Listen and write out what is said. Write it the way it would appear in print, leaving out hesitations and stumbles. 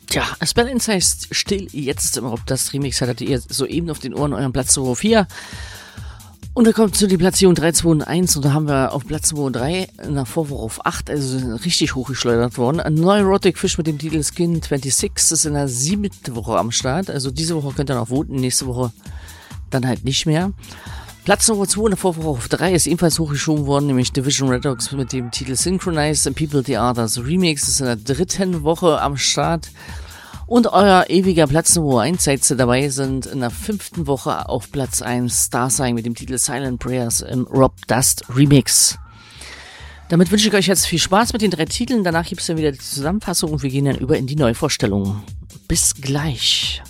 Tja, Spell Ends heißt Still jetzt im Rob. Das Remix hattet ihr soeben auf den Ohren, euren Platz 204. Und da kommt zu die Platzierung 3, 2 und 1 und da haben wir auf Platz 2 und 3 in der Vorwoche auf 8, also sind richtig hochgeschleudert worden. Ein Neurotic Fish mit dem Titel Skin 26 ist in der 7. Woche am Start, also diese Woche könnt ihr noch voten, nächste Woche dann halt nicht mehr. Platz Nummer 2 in der Vorwoche auf 3 ist ebenfalls hochgeschoben worden, nämlich Division Red Dogs mit dem Titel Synchronize and People the Others Remix ist in der 3. Woche am Start. Und euer ewiger Platz Nummer 1, seit ihr dabei sind, in der 5. Woche auf Platz 1 Starsign mit dem Titel Silent Prayers im Rob Dust Remix. Damit wünsche ich euch jetzt viel Spaß mit den 3 Titeln, danach gibt es dann wieder die Zusammenfassung und wir gehen dann über in die Neuvorstellung. Bis gleich.